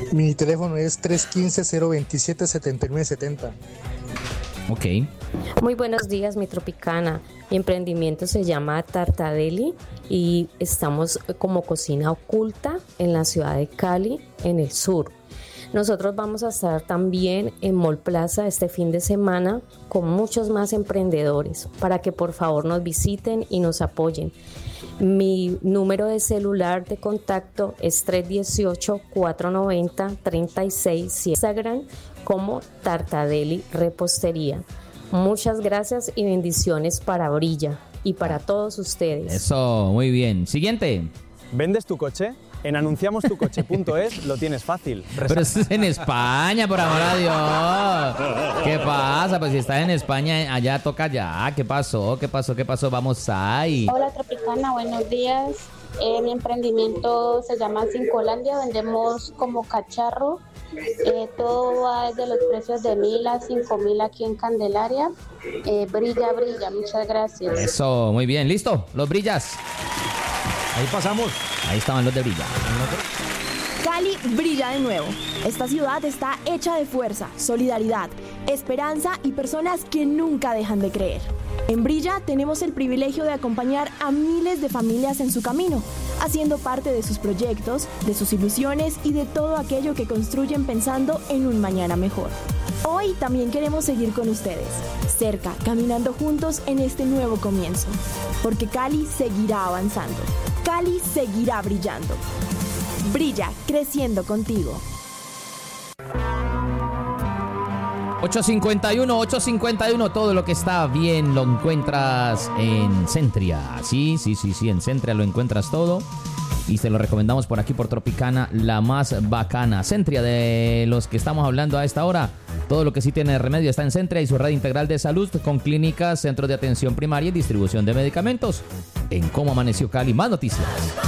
Mi teléfono es 315-027-7970. Ok. Muy buenos días, mi Tropicana. Mi emprendimiento se llama Tartadeli y estamos como cocina oculta en la ciudad de Cali, en el sur. Nosotros vamos a estar también en Mall Plaza este fin de semana con muchos más emprendedores para que por favor nos visiten y nos apoyen. Mi número de celular de contacto es 318-490-36, Instagram como Tartadeli Repostería. Muchas gracias y bendiciones para Brilla y para todos ustedes. Eso, muy bien. Siguiente. ¿Vendes tu coche? En anunciamostucoche.es lo tienes fácil. Pero eso es en España, por amor a Dios. ¿Qué pasa? Pues si estás en España, allá toca ya. ¿Qué pasó? ¿Qué pasó? ¿Qué pasó? Vamos ahí. Hola Tropicana, buenos días. Mi emprendimiento se llama Cincolandia, vendemos como cacharro. Todo va desde los precios de 1.000 a 5.000 aquí en Candelaria. Brilla, muchas gracias. Eso, muy bien. ¿Listo? Los brillas. Ahí pasamos. Ahí estaban los de brilla. Cali brilla de nuevo. Esta ciudad está hecha de fuerza, solidaridad, esperanza y personas que nunca dejan de creer. En Brilla tenemos el privilegio de acompañar a miles de familias en su camino, haciendo parte de sus proyectos, de sus ilusiones y de todo aquello que construyen pensando en un mañana mejor. Hoy también queremos seguir con ustedes, cerca, caminando juntos en este nuevo comienzo, porque Cali seguirá avanzando, Cali seguirá brillando. Brilla, creciendo contigo. 851, todo lo que está bien lo encuentras en Centria. Sí, en Centria lo encuentras todo. Y se lo recomendamos por aquí por Tropicana, la más bacana. Centria, de los que estamos hablando a esta hora. Todo lo que sí tiene remedio está en Centria y su red integral de salud con clínicas, centros de atención primaria y distribución de medicamentos. En Cómo Amaneció Cali, más noticias.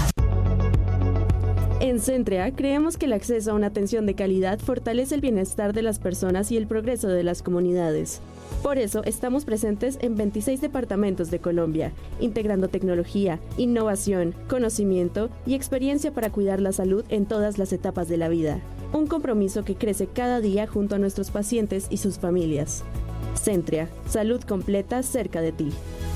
En Centrea creemos que el acceso a una atención de calidad fortalece el bienestar de las personas y el progreso de las comunidades. Por eso estamos presentes en 26 departamentos de Colombia, integrando tecnología, innovación, conocimiento y experiencia para cuidar la salud en todas las etapas de la vida. Un compromiso que crece cada día junto a nuestros pacientes y sus familias. Centrea, salud completa cerca de ti.